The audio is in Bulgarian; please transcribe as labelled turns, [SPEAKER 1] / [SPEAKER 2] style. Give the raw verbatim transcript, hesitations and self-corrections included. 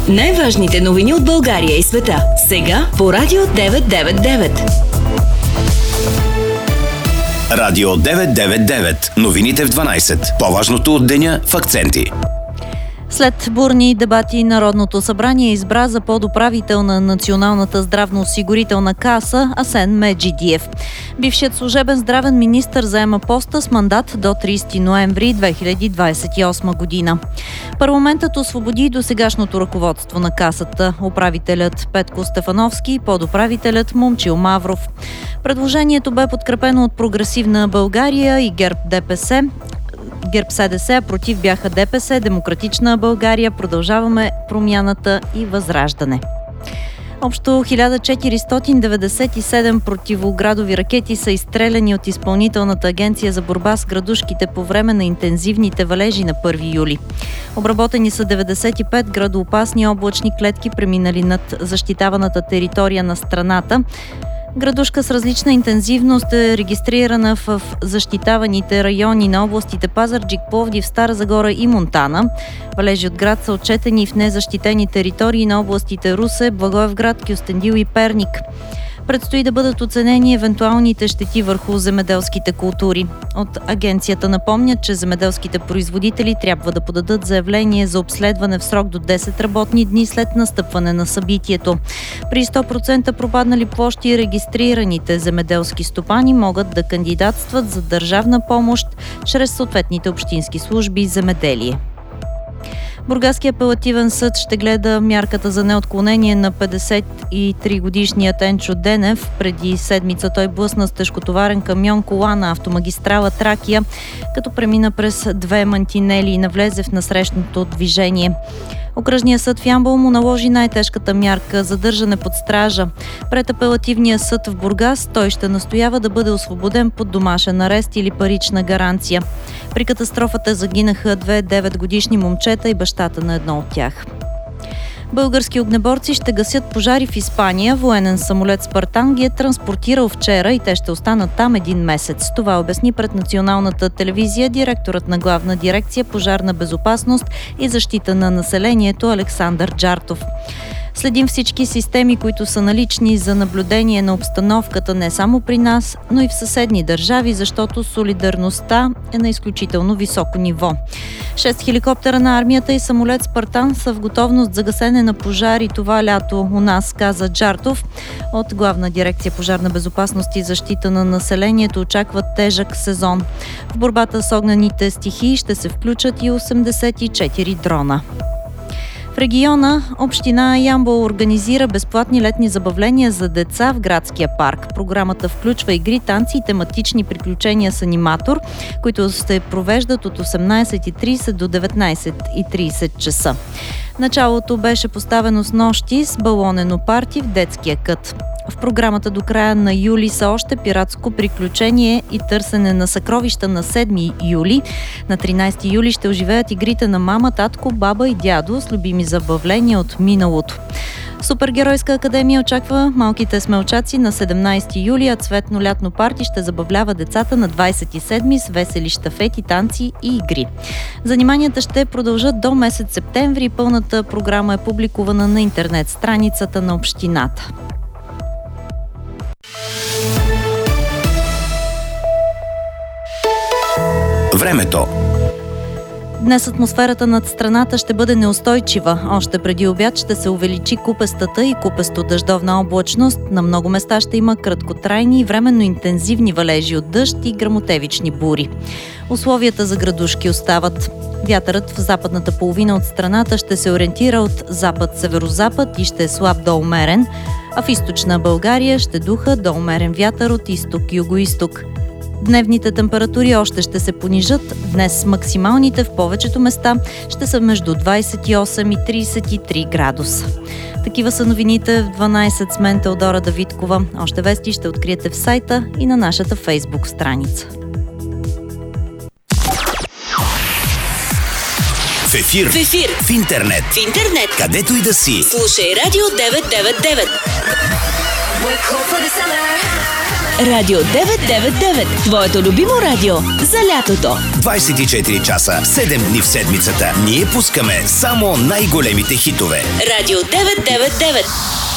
[SPEAKER 1] Най-важните новини от България и света. Сега по Радио деветsto девет и девет.
[SPEAKER 2] Радио деветsto девет и девет. Новините в дванайсет. По-важното от деня в акценти.
[SPEAKER 3] След бурни дебати Народното събрание избра за подуправител на Националната здравноосигурителна каса Асен Меджидиев. Бившият служебен здравен министър заема поста с мандат до трийсети ноември две хиляди двадесет и осма година. Парламентът освободи досегашното ръководство на касата, управителят Петко Стефановски и подуправителят Момчил Мавров. Предложението бе подкрепено от Прогресивна България и ГЕРБ ДПС. ГЕРБ-СДС, против бяха ДПС, Демократична България, Продължаваме промяната и Възраждане. Общо хиляда четиристотин деветдесет и седем противоградови ракети са изстреляни от Изпълнителната агенция за борба с градушките по време на интензивните валежи на първи юли. Обработени са деветдесет и пет градоопасни облачни клетки, преминали над защитаваната територия на страната. Градушка с различна интензивност е регистрирана в защитаваните райони на областите Пазарджик, Пловдив, Стара Загора и Монтана. Валежи от град са отчетени в незащитени територии на областите Русе, Благоевград, Кюстендил и Перник. Предстои да бъдат оценени евентуалните щети върху земеделските култури. От агенцията напомнят, че земеделските производители трябва да подадат заявление за обследване в срок до десет работни дни след настъпване на събитието. При сто процента пропаднали площи регистрираните земеделски стопани могат да кандидатстват за държавна помощ чрез съответните общински служби земеделие. Бургаският апелативен съд ще гледа мярката за неотклонение на петдесет и три годишния Енчо Денев. Преди седмица той блъсна с тежкотоварен камион кола на автомагистрала Тракия, като премина през две мантинели и навлезе в насрещното движение. Окръжният съд в Ямбол му наложи най-тежката мярка – задържане под стража. Пред апелативния съд в Бургас той ще настоява да бъде освободен под домашен арест или парична гаранция. При катастрофата загинаха две деветгодишни момчета и бащата на едно от тях. Български огнеборци ще гасят пожари в Испания. Военен самолет Спартан ги е транспортирал вчера и те ще останат там един месец. Това обясни пред Националната телевизия директорът на Главна дирекция пожарна безопасност и защита на населението Александър Джартов. Следим всички системи, които са налични за наблюдение на обстановката не само при нас, но и в съседни държави, защото солидарността е на изключително високо ниво. Шест хеликоптера на армията и самолет Спартан са в готовност за гасене на пожари това лято у нас, каза Джартов. От Главна дирекция пожарна безопасност и защита на населението очакват тежък сезон. В борбата с огнените стихии ще се включат и осемдесет и четири дрона. В региона община Ямбол организира безплатни летни забавления за деца в градския парк. Програмата включва игри, танци и тематични приключения с аниматор, които се провеждат от осемнайсет и трийсет до деветнайсет и трийсет часа. Началото беше поставено с нощи с балонено парти в детския кът. В програмата до края на юли са още пиратско приключение и търсене на съкровища на седми юли. На тринайсети юли ще оживеят игрите на мама, татко, баба и дядо с любими забавления от миналото. Супергеройска академия очаква малките смелчаци на седемнайсети юли, а цветно лятно парти ще забавлява децата на двайсет и седми с весели щафети, танци и игри. Заниманията ще продължат до месец септември. Пълната програма е публикувана на интернет страницата на общината.
[SPEAKER 2] Времето.
[SPEAKER 3] Днес атмосферата над страната ще бъде неустойчива. Още преди обяд ще се увеличи купестата и купесто-дъждовна облачност. На много места ще има краткотрайни и временно интензивни валежи от дъжд и гръмотевични бури. Условията за градушки остават. Вятърът в западната половина от страната ще се ориентира от запад-северозапад и ще е слаб до умерен, а в източна България ще духа до умерен вятър от изток-югоизток. Дневните температури още ще се понижат. Днес максималните в повечето места ще са между двайсет и осем и трийсет и три градуса. Такива са новините в дванайсет с мен Теодора Давидкова. Още вести ще откриете в сайта и на нашата Фейсбук страница.
[SPEAKER 2] В ефир,
[SPEAKER 1] В ефир,
[SPEAKER 2] в интернет,
[SPEAKER 1] в интернет,
[SPEAKER 2] където и да си.
[SPEAKER 1] слушай Радио деветsto девет и девет. Радио деветsto девет и девет. Твоето любимо радио за лятото.
[SPEAKER 2] двайсет и четири часа, седем дни в седмицата. Ние пускаме само най-големите хитове.
[SPEAKER 1] Радио деветsto девет и девет.